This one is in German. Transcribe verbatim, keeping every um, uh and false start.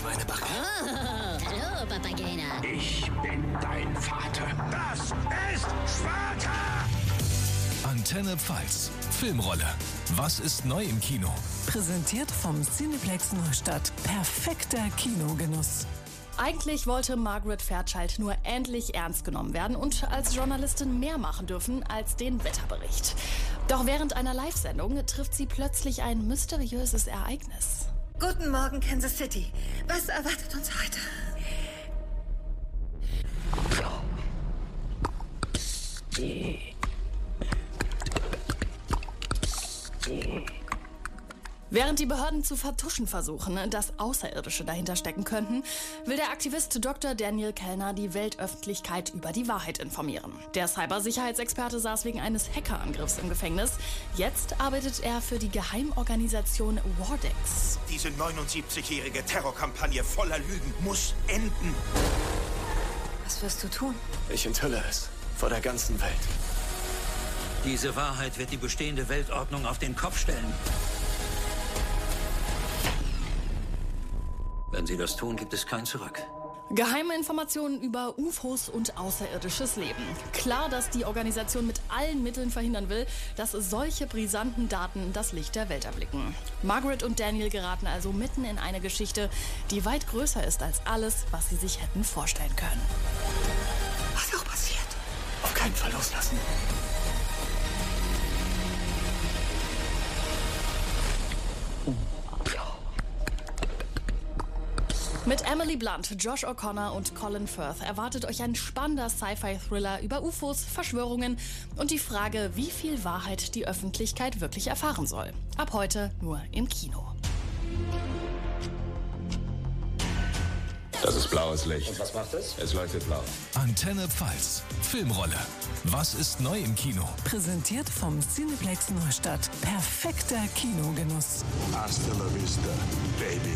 Schweinebacke. Oh, hallo, Papagena. Ich bin dein Vater. Das ist Sparta! Antenne Pfalz. Filmrolle. Was ist neu im Kino? Präsentiert vom Cineplex Neustadt. Perfekter Kinogenuss. Eigentlich wollte Margaret Fairchild nur endlich ernst genommen werden und als Journalistin mehr machen dürfen als den Wetterbericht. Doch während einer Live-Sendung trifft sie plötzlich ein mysteriöses Ereignis. Guten Morgen, Kansas City. Was erwartet uns heute? Während die Behörden zu vertuschen versuchen, dass Außerirdische dahinter stecken könnten, will der Aktivist Doktor Daniel Kellner die Weltöffentlichkeit über die Wahrheit informieren. Der Cybersicherheitsexperte saß wegen eines Hackerangriffs im Gefängnis. Jetzt arbeitet er für die Geheimorganisation Wardex. Diese neunundsiebzigjährige Terrorkampagne voller Lügen muss enden. Was wirst du tun? Ich enthülle es vor der ganzen Welt. Diese Wahrheit wird die bestehende Weltordnung auf den Kopf stellen. Wenn sie das tun, gibt es kein Zurück. Geheime Informationen über U F Os und außerirdisches Leben. Klar, dass die Organisation mit allen Mitteln verhindern will, dass solche brisanten Daten das Licht der Welt erblicken. Margaret und Daniel geraten also mitten in eine Geschichte, die weit größer ist als alles, was sie sich hätten vorstellen können. Was auch passiert? Auf keinen Fall loslassen. Mit Emily Blunt, Josh O'Connor und Colin Firth erwartet euch ein spannender Sci-Fi-Thriller über U F Os, Verschwörungen und die Frage, wie viel Wahrheit die Öffentlichkeit wirklich erfahren soll. Ab heute nur im Kino. Das ist blaues Licht. Und was macht es? Es leuchtet blau. Antenne Pfalz. Filmrolle. Was ist neu im Kino? Präsentiert vom Cineplex Neustadt. Perfekter Kinogenuss. Hasta la vista, baby.